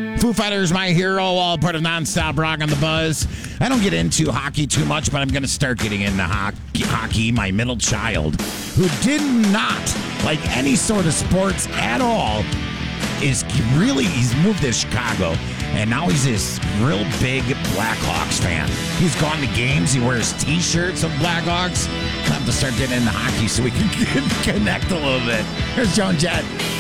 Foo Fighters, my hero, all part of Nonstop Rock on the Buzz. I don't get into hockey too much, but I'm going to start getting into hockey. My middle child, who did not like any sort of sports at all, he's moved to Chicago, and now he's this real big Blackhawks fan. He's gone to games. He wears T-shirts of Blackhawks. I'll have to start getting into hockey so we can connect a little bit. Here's Joan Jett.